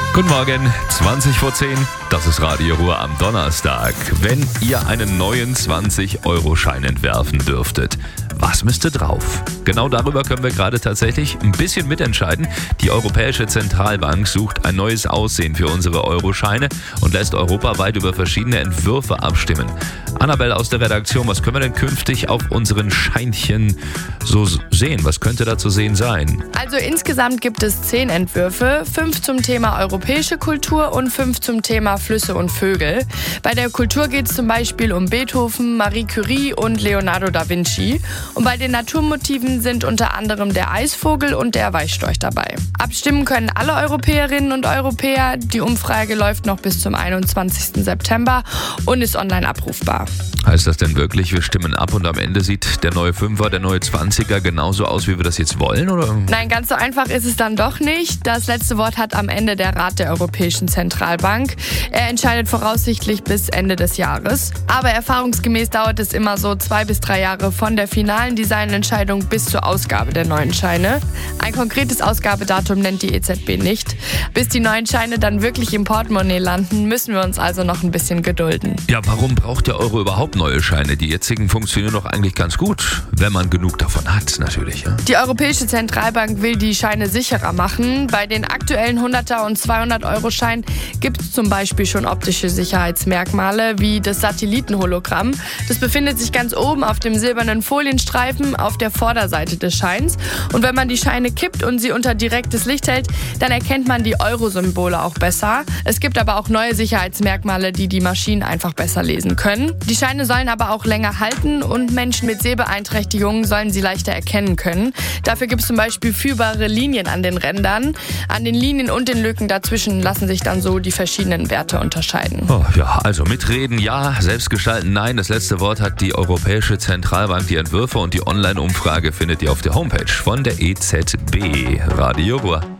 Guten Morgen, 20 vor 10, das ist Radio Ruhr am Donnerstag. Wenn ihr einen neuen 20-Euro-Schein entwerfen dürftet, was müsste drauf? Genau darüber können wir gerade tatsächlich ein bisschen mitentscheiden. Die Europäische Zentralbank sucht ein neues Aussehen für unsere Euroscheine und lässt europaweit über verschiedene Entwürfe abstimmen. Annabelle aus der Redaktion, was können wir denn künftig auf unseren Scheinchen so sehen? Was könnte da zu sehen sein? Also insgesamt gibt es 10 Entwürfe, 5 zum Thema europäische Kultur und 5 zum Thema Flüsse und Vögel. Bei der Kultur geht es zum Beispiel um Beethoven, Marie Curie und Leonardo da Vinci. Und bei den Naturmotiven sind unter anderem der Eisvogel und der Weißstorch dabei. Abstimmen können alle Europäerinnen und Europäer. Die Umfrage läuft noch bis zum 21. September und ist online abrufbar. Heißt das denn wirklich, wir stimmen ab und am Ende sieht der neue 5er, der neue 20er genauso aus, wie wir das jetzt wollen, oder? Nein, ganz so einfach ist es dann doch nicht. Das letzte Wort hat am Ende der Rat der Europäischen Zentralbank. Er entscheidet voraussichtlich bis Ende des Jahres. Aber erfahrungsgemäß dauert es immer so 2 bis 3 Jahre von der finalen Designentscheidung bis zur Ausgabe der neuen Scheine. Ein konkretes Ausgabedatum nennt die EZB nicht. Bis die neuen Scheine dann wirklich im Portemonnaie landen, müssen wir uns also noch ein bisschen gedulden. Ja, warum braucht der Euro überhaupt neue Scheine? Die jetzigen funktionieren doch eigentlich ganz gut, wenn man genug davon hat, natürlich. Ja? Die Europäische Zentralbank will die Scheine sicherer machen. Bei den aktuellen 100er und 200-Euro-Scheinen gibt es zum Beispiel schon optische Sicherheitsmerkmale wie das Satellitenhologramm. Das befindet sich ganz oben auf dem silbernen Folienstreifen auf der Vorderseite des Scheins. Und wenn man die Scheine kippt und sie unter direktes Licht hält, dann erkennt man die Euro-Symbole auch besser. Es gibt aber auch neue Sicherheitsmerkmale, die die Maschinen einfach besser lesen können. Die Scheine sollen aber auch länger halten und Menschen mit Sehbeeinträchtigungen sollen sie leichter erkennen können. Dafür gibt es zum Beispiel führbare Linien an den Rändern. An den Linien und den Lücken dazwischen lassen sich dann so die verschiedenen Werte unterscheiden. Oh, ja, also mitreden ja, selbstgestalten nein. Das letzte Wort hat die Europäische Zentralbank. Die Entwürfe und die Online-Umfrage findet ihr auf der Homepage von der EZB. Radio Ruhr.